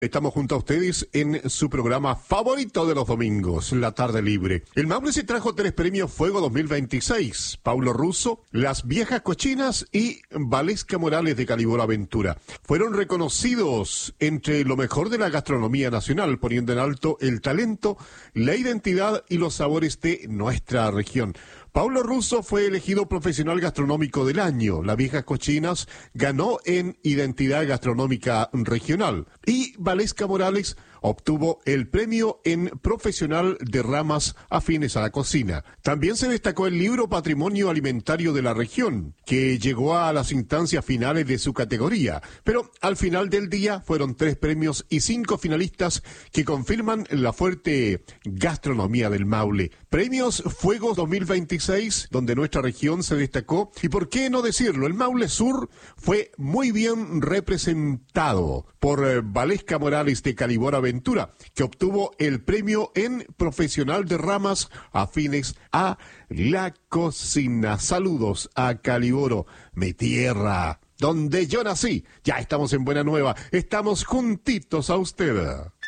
Estamos junto a ustedes en su programa favorito de los domingos, La Tarde Libre. El Maule se trajo 3 premios Fuego 2026. Paulo Russo, Las Viejas Cochinas y Valesca Morales de Calibor Aventura. Fueron reconocidos entre lo mejor de la gastronomía nacional, poniendo en alto el talento, la identidad y los sabores de nuestra región. Paulo Russo fue elegido profesional gastronómico del año. Las Viejas Cochinas ganó en identidad gastronómica regional. Y Valesca Morales obtuvo el premio en profesional de ramas afines a la cocina. También se destacó el libro Patrimonio Alimentario de la Región, que llegó a las instancias finales de su categoría. Pero al final del día fueron 3 premios y 5 finalistas que confirman la fuerte gastronomía del Maule. Premios Fuegos 2026, donde nuestra región se destacó. Y por qué no decirlo, el Maule Sur fue muy bien representado por Valesca Morales de Calibor Aventura, que obtuvo el premio en profesional de ramas afines a la cocina. Saludos a Caliboro, mi tierra, donde yo nací. Ya estamos en Buena Nueva, estamos juntitos a usted.